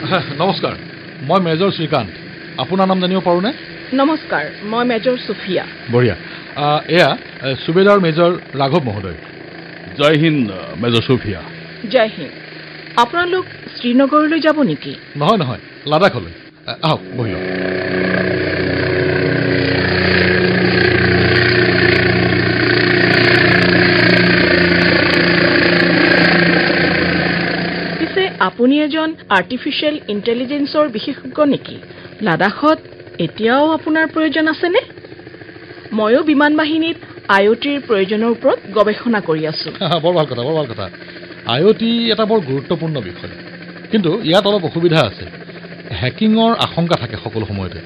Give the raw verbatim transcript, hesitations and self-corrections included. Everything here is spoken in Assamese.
নমস্কাৰ, মই মেজৰ শ্ৰীকান্ত। আপোনাৰ নাম জানিব পাৰোঁনে? নমস্কাৰ, মই মেজৰ সুফিয়া। বঢ়িয়া। এয়া সুবেদাৰ মেজৰ ৰাঘৱ মহোদয়। জয় হিন্দ মেজৰ সুফিয়া। জয় হিন্দ। আপোনালোক শ্ৰীনগৰলৈ যাব নেকি? নহয় নহয়, লাডাখলৈ। আহক বহি লওক। পিছে আপুনি এজন আৰ্টিফিচিয়েল ইণ্টেলিজেন্সৰ বিশেষজ্ঞ নেকি? লাডাখত এতিয়াও আপোনাৰ প্ৰয়োজন আছেনে? ময়ো বিমান বাহিনীত আই অ' টিৰ প্ৰয়োজনৰ ওপৰত গৱেষণা কৰি আছোঁ। বৰ ভাল কথা, বৰ ভাল কথা। আই অ' টি এটা বৰ গুৰুত্বপূৰ্ণ বিষয়, কিন্তু ইয়াত অলপ অসুবিধা আছে। হেকিঙৰ আশংকা থাকে সকলো সময়তে।